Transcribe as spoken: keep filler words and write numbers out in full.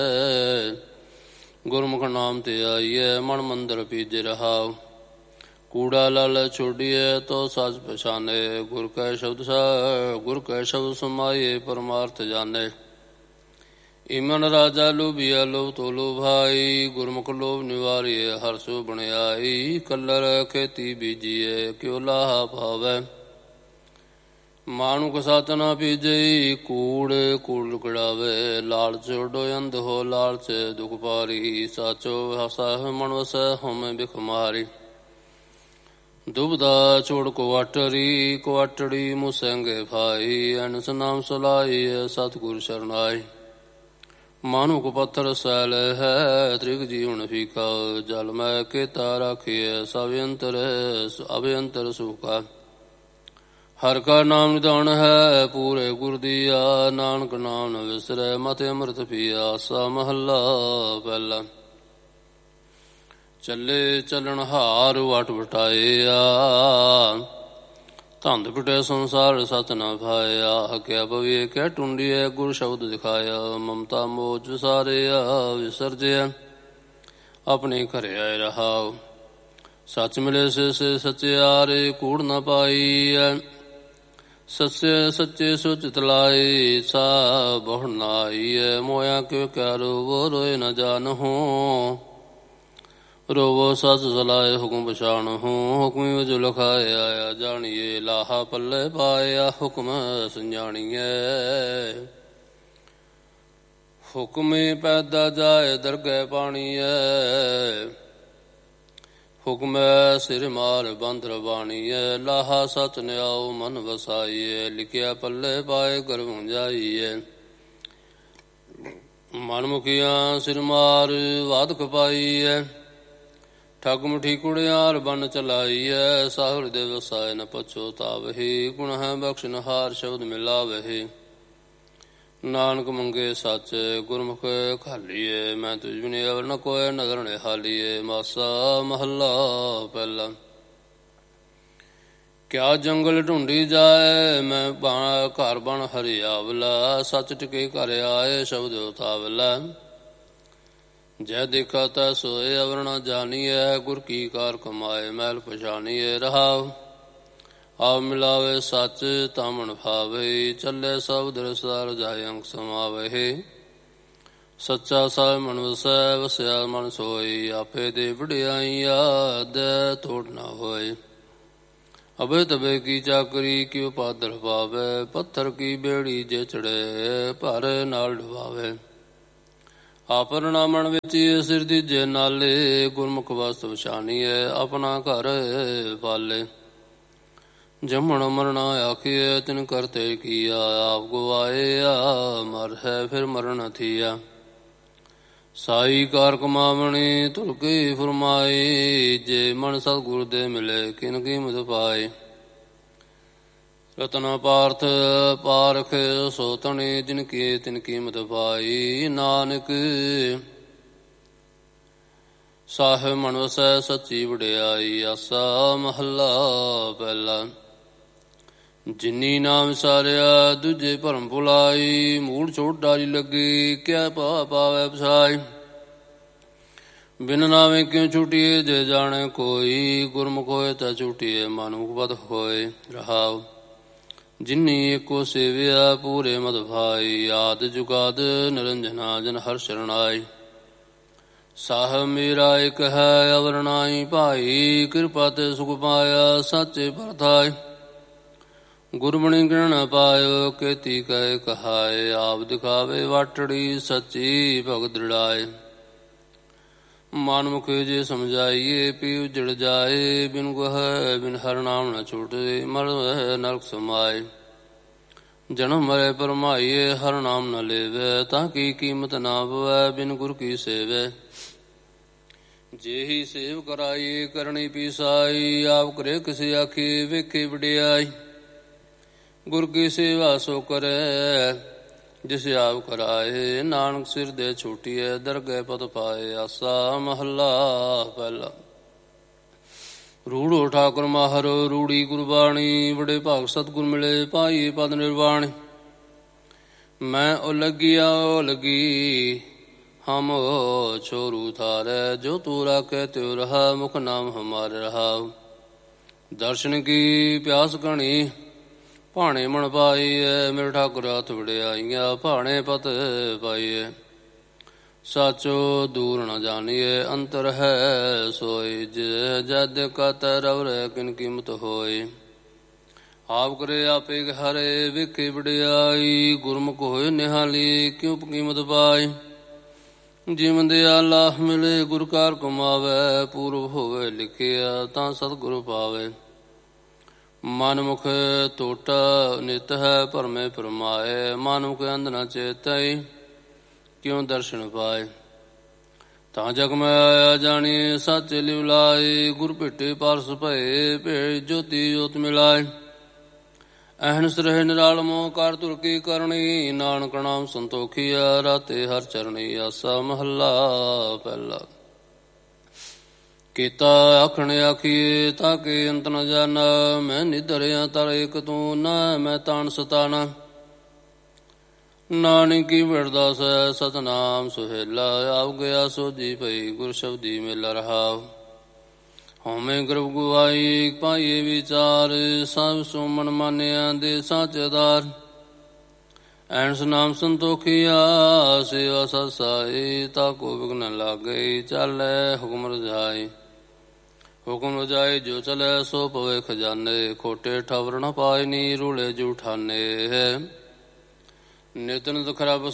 ਗੁਰਮੁਖ ਨਾਮ ਤੇ ਆਈਐ ਮਨ ਮੰਦਰ ਪੀਜੇ ਰਹਾਉ। ਕੂੜਾ ਲਾਲ ਛੋਡੀਐ ਤੋ ਸੱਚ ਪਛਾਨੇ। ਗੁਰ ਕੈ ਸ਼ਬਦ ਗੁਰ ਕੈ ਸ਼ਬਦ ਸਮਾਈਏ ਪਰਮਾਰਥ ਜਾਣੇ। ਇਮਨ ਰਾਜਾ ਲੋਭੀਆ ਲੋਭ ਤੋ ਲੋਭਾਈ। ਗੁਰਮੁਖ ਲੋਭ ਨਿਵਾਰੀਏ ਹਰ ਸੋ ਬਣਿਆਈ। ਕਲਰ ਖੇਤੀ ਬੀਜੀਏ ਕਿਉ ਲਾਹਾ ਪਾਵੈ। ਮਾਨੁਖ ਸਚ ਨਾ ਪੀਜਈ ਕੂੜ ਕੂੜ ਲੁਕੜਾਵੇ। ਲਾਲਚ ਉੱਡੋ ਅੰਧ ਹੋ ਲਾਲਚ ਦੁਖ ਭਾਰੀ। ਸਾਚੋ ਹਸਾ ਮਨ ਵਸੈ ਹਉਮੈ ਬਿਖ ਮਾਰੀ। ਦੁਬਦਾ ਛੋੜ ਕੁਆਟਰੀ ਕੁਆਟੜੀ ਮੁਸੰਗੇ ਭਾਈ। ਅਨਸ ਨਾਮ ਸੁਲਾਈ ਸਤਿਗੁਰ ਸਰਨਾਈ। ਮਾਨੁਖ ਪੱਥਰ ਸੈਲ ਹੈ ਤ੍ਰਿਗ ਜੀਵਨ ਫੀਕਾ। ਜਲ ਮੈ ਕੇਤਾ ਰਾਖੀਐ ਸਭ ਅੰਤਰ ਅਭਿਅੰਤਰ ਸੁਖਾ। ਹਰਿ ਕਾ ਨਾਮ ਨਿਧਾਨ ਹੈ ਪੂਰੇ ਗੁਰ ਦੀਆ। ਨਾਨਕ ਨਾਮ ਨ ਵਿਸਰੈ ਮਤਿ ਅੰਮ੍ਰਿਤ ਪੀਆ। ਆਸਾ ਮਹੱਲਾ ਪਹਿਲਾ। ਚੱਲੇ ਚੱਲਣ ਹਾਰ ਵਟ ਵਟਾਇਆ। ਧੰਦ ਪਿਟੇ ਸੰਸਾਰ ਸਤ ਨ ਭਾਇਆ। ਕਿਆ ਪਵੀਏ ਕਿਆ ਟੁੰਡੀਐ ਗੁਰ ਸ਼ਬਦ ਦਿਖਾਇਆ। ਮਮਤਾ ਮੋਜ ਵਿਸਾਰਿਆ ਵਿਸਰਜਿਆ ਆਪਣੇ ਘਰੇ ਆਏ ਰਹਾਉ। ਸੱਚ ਮਿਲੇ ਸੇ ਸੇ ਸਚਿਆਰੇ ਕੂੜ ਨ ਪਾਈਐ। ਸੱਚੇ ਸੱਚੇ ਸੋ ਚਿਤ ਲਾਏ ਸਾ ਬਹੁ ਨਾਈਐ। ਮੋਇਆ ਕਿਉ ਕਿਆ ਰੋਵੋ ਰੋਏ ਨ ਜਾਨਹੁ। ਰੋਵੋ ਸੱਚ ਸਲਾਏ ਹੁਕਮ ਪਛਾਣਹੁ। ਹੁਕਮੀ ਜੋ ਲਿਖਾਏ ਆਇਆ ਜਾਣੀਏ। ਲਾਹਾ ਪੱਲੇ ਪਾਇਆ ਹੁਕਮ ਸੰਜਾਣੀਐ। ਹੁਕਮੇ ਪੈਦਾ ਜਾਏ ਦਰਗਹਿ ਪਾਣੀਐ। ਹੁਕਮੈ ਸਿਰ ਮਾਰ ਬੰਦਰ ਬਾਣੀਐ। ਲਾਹਾ ਸਚ ਨਿਆਉ ਮਨ ਵਸਾਈਐ। ਲਿਖਿਆ ਪੱਲੇ ਪਾਏ ਗਰਭ ਜਾਈਐ। ਮਨ ਮੁਖੀਆਂ ਸਿਰ ਮਾਰ ਵਾਦ ਖਪਾਈਐ। ਠੱਗ ਮੁਠੀ ਕੁੜਿਆਰ ਬਨ ਚਲਾਈਐ। ਸਾਹਿਰ ਦੇ ਵਸਾਏ ਨ ਪਛੋਤਾਵਹਿ। ਗੁਣ ਹੈ ਬਖਸ਼ਨਹਾਰ ਸ਼ਬਦ ਮਿਲਾਵਹਿ। ਨਾਨਕ ਮੰਗੇ ਸੱਚ ਗੁਰਮੁਖ ਖਾਲੀਏ। ਮੈਂ ਤੁਝ ਬਿਨਿ ਅਵਰ ਨ ਕੋਇ ਨਜ਼ਰ ਨਿਹਾਲੀਏ। ਮਾਸਾ ਮਹੱਲਾ ਪਹਿਲਾ। ਕਿਆ ਜੰਗਲ ਢੂੰਢੀ ਜਾਏ ਮੈਂ ਘਰ ਬਣ ਹਰਿਆਵਲਾ। ਸੱਚ ਟਿਕੇ ਘਰ ਆਏ ਸ਼ਬਦ ਉਤਾਵਲਾ। ਜੈ ਦੇਖਾ ਤੈ ਸੋਏ ਅਵਰ ਨ ਜਾਣੀਐ। ਗੁਰ ਕੀ ਕਾਰ ਕਮਾਏ ਮੈਲ ਪਛਾਣੀਐ ਰਹਾਉ। ਆਪ ਮਿਲਾਵੇ ਸੱਚ ਤਾਂ ਮਨ ਭਾਵੇ। ਚੱਲੇ ਸਭ ਦਰਸਾ ਰਜਾਏ ਅੰਕ ਸਮਾਵਹਿ। ਸੱਚਾ ਸਾਹਿਬ ਮਨ ਵਸੈ ਵਸਿਆ ਮਨ ਸੋਈ। ਆਪੇ ਦੇ ਵਡਿਆਈਆ ਦੈ ਤੋੜ ਨਾ ਹੋਏ। ਅਬੇ ਤਬੇ ਕੀ ਚਾਕਰੀ ਕਿਉ ਪਾਦਰ ਪਾਵੇ। ਪੱਥਰ ਕੀ ਬੇੜੀ ਜੇ ਚੜੇ ਭਰ ਨਾਲ ਡੁਬਾਵੇ। ਆਪਰ ਨਾਮਣ ਵਿੱਚ ਸਿਰ ਦੀਜੇ ਨਾਲੇ। ਗੁਰਮੁਖ ਵਸਤ ਪਛਾਣੀਐ ਆਪਣਾ ਘਰ ਪਾਲੇ। ਜੰਮਣ ਮਰਣਾ ਆਖੀਐ ਤਿਨ ਕਰਤੇ ਕੀਆ। ਆਪ ਗਵਾਇਆ ਮਰ ਹੈ ਫਿਰ ਮਰਨ ਥੀਆ। ਸਾਈ ਕਾਰ ਕਮਾਵਣੀ ਤੁਰ ਕੀ ਫੁਰਮਾਈ। ਜੇ ਮਨ ਸਤਿਗੁਰ ਦੇ ਮਿਲੇ ਕਿਨ ਕੀਮਤ ਪਾਏ। ਰਤਨਾ ਪਾਰਥ ਪਾਰਖ ਸੋ ਤਣੇ ਜਿਨ ਕੀ ਤਿਨ ਕੀਮਤ ਪਾਈ। ਨਾਨਕ ਸਾਹਿਬ ਮਨ ਵਸੈ ਸੱਚੀ ਵਡਿਆਈ। ਆਸਾ ਮਹੱਲਾ ਪਹਿਲਾ। ਜਿਨੀ ਨਾਮ ਵਿਸਾਰਿਆ ਦੂਜੇ ਭਰਮ ਭੁਲਾਈ। ਮੂੜ ਛੋੜ ਡਾਰੀ ਲੱਗੀ ਕਿਆ ਪਾ ਪਾਵੈ ਪਛਾਈ। ਬਿਨ ਨਾਵੇਂ ਕਿਉ ਛੁਟੀਏ ਜੇ ਜਾਣੇ ਕੋਈ। ਗੁਰਮੁਖ ਹੋਏ ਤਾਂ ਛੁਟੀਏ ਮਨੁਖ ਬਦ ਹੋਏ ਰਹਾਉ। ਜਿਨੀ ਏਕੋ ਸੇਵਿਆ ਪੂਰੇ ਮਦ ਭਾਈ। ਆਦ ਜੁਗਾਦ ਨਿਰੰਜਨਾ ਜਨ ਹਰ ਸ਼ਰਣਾਈ। ਸਾਹਿਬ ਮੇਰਾ ਇਕ ਹੈ ਅਵਰ ਨਾਹੀ ਭਾਈ। ਕਿਰਪਾ ਤੇ ਸੁਖ ਪਾਇਆ ਸਾਚੇ ਪਰਥਾਇ। ਗੁਰਬਣੀ ਗ੍ਰਹਿਣ ਪਾਇਓ ਕੇਤੀ ਕਹੇ ਕਹਾਏ। ਆਪ ਦਿਖਾਵੇ ਵਾਟੜੀ ਸੱਚੀ ਭਗਤ ਦ੍ਰਿੜਾਏ। ਮਨ ਮੁਖੇ ਜੇ ਸਮਝਾਈਏ ਪੀ ਉਜੜ ਜਾਏ। ਬਿਨ ਗੁਹੈ ਬਿਨ ਹਰਿ ਨਾਮ ਨ ਛੁਟੇ ਮਰ ਨਰਕ ਸਮਾਏ। ਜਨਮ ਮਰੇ ਪਰਮਾਈਏ ਹਰਿ ਨਾਮ ਨ ਲੇਵੈ। ਤਾਂ ਕੀ ਕੀਮਤ ਨਾ ਪਵੈ ਬਿਨ ਗੁਰ ਕੀ ਸੇਵੈ। ਜੇ ਹੀ ਸੇਵ ਕਰਾਈਏ ਕਰਨੀ ਪੀਸਾਈ। ਆਪ ਕਰੇ ਕਿਸੇ ਆਖੀ ਵੇਖੇ ਵਡਿਆਈ। ਗੁਰ ਕੀ ਸੇਵਾ ਸੋ ਕਰੈ ਜਿਸ ਆਪ ਕਰਾਏ। ਨਾਨਕ ਸਿਰ ਦੇ ਛੋਟੀਐ ਦਰਗਹਿ ਪਦ ਪਾਏ। ਆਸਾ ਮਹੱਲਾ ਪਹਿਲਾ। ਰੂੜੋ ਠਾਕੁਰ ਮਾਹਰ ਰੂੜੀ ਗੁਰਬਾਣੀ। ਬੜੇ ਭਾਗ ਸਤਿਗੁਰ ਮਿਲੇ ਪਾਈ ਪਦ ਨਿਰਵਾਣੀ। ਮੈਂ ਉਹ ਲੱਗੀਆ ਉਹ ਲੱਗੀ ਹਮ ਛੋਰੂ ਥਾਰੈ, ਜੋ ਤੂ ਰਾਖੈ ਤਿਉ ਰਹਾ, ਮੁਖ ਨਾਮ ਹਮਾਰੇ ਰਹਾ। ਦਰਸ਼ਨ ਕੀ ਪਿਆਸ ਘਣੀ, ਭਾਣੇ ਮਨ ਪਾਈਐ, ਮੇਰੇ ਠਾਕੁਰ ਹੱਥ ਵਡਿਆਈਆ, ਭਾਣੇ ਪਤ ਪਾਈਐ। ਸਾਚੋ ਦੂਰ ਨ ਜਾਣੀਐ, ਅੰਤਰ ਹੈ ਸੋਇ, ਜਦ ਕਤ ਰਵ ਰਹਿ ਕਿਨ ਕੀਮਤ ਹੋਇ। ਆਪ ਕਰੇ ਆਪੇ ਹਰੇ, ਵੇਖੇ ਵਡਿਆਈ, ਗੁਰਮੁਖ ਹੋਏ ਨਿਹਾਲੀ, ਕਿਉ ਕੀਮਤ ਪਾਈ। ਜਿਵ ਦਿਆਲਾ ਮਿਲੇ, ਗੁਰ ਕਾਰ ਕਮਾਵੈ, ਪੂਰਬ ਹੋਵੇ ਲਿਖਿਆ, ਤਾਂ ਸਤਿਗੁਰ ਪਾਵੇ। ਮਨ ਮੁਖ ਟੋਟਾ ਨਿਤ ਹੈ, ਭਰਮੇ ਭਰਮਾਏ, ਮਨ ਮੁਖ ਅੰਧ ਨ ਚੇਤੈ, ਕਿਉ ਦਰਸ਼ਨ ਪਾਏ। ਤਾਂ ਜਗ ਮੈਂ ਆਇਆ ਜਾਣੀ, ਸਾਚੇ ਲਿਵ ਲਾਏ, ਗੁਰ ਭੇਟੇ ਪਾਰਸ ਭਏ, ਭੇਟ ਜੋਤੀ ਜੋਤ ਮਿਲਾਏ। ਅਹਨਿਸ ਰਹੇ ਨਿਰਾਲਮੋ, ਕਰ ਧੁਰ ਕੀ ਕਰਨੀ, ਨਾਨਕ ਨਾਮ ਸੰਤੋਖੀਆ, ਰਾਤੇ ਹਰ ਚਰਣੀ। ਆਸਾ ਮਹੱਲਾ ਪਹਿਲਾ। ਕੀਤਾ ਆਖਣ ਆਖੀਏ, ਤਾਂ ਕੇ ਅੰਤ ਨ ਜਾਣਾ, ਮੈਂ ਨਿਧਰਿਆ ਤਰ ਏਕ ਤੂੰ, ਨਾ ਮੈਂ ਤਾਣ ਸਤਾਣਾ। ਨਾਨਕੀ ਵਰਦਾਸ ਹੈ, ਸਤਨਾਮ ਸੁਹੇਲਾ, ਆਪ ਗਿਆ ਸੋਝੀ ਪਈ, ਗੁਰ ਸ਼ਬਦੀ ਮੇਲਾ ਰਹਾਉ। ਹਉਮੈ ਗਰਭ ਗੁਆਈ, ਪਾਈਏ ਵਿਚਾਰ, ਸਭ ਸੋ ਮਨ ਮਾਨਿਆ, ਦੇ ਸਾਚੇ ਆਧਾਰ। ਐਨਸ ਨਾਮ ਸੰਤੋਖੀਆ, ਸੇਵਾ ਸਤ ਸਾਈ, ਤਾਕੋ ਵਿਘਨ ਲਾਗੇ, ਚਾਲੈ ਹੁਕਮ ਰਜਾਈ। ਹੁਕਮ ਰਜਾਈ ਜੋ ਚਲੈ, ਸੋ ਪਵੇ ਖਜ਼ਾਨੇ, ਖੋਟੇ ਠਵਰ ਨ ਪਾਇਨੀ, ਰੂਲੇ ਜੂਠਾਨੇ। ਨਿਤ ਨਿਤ ਖਰਾ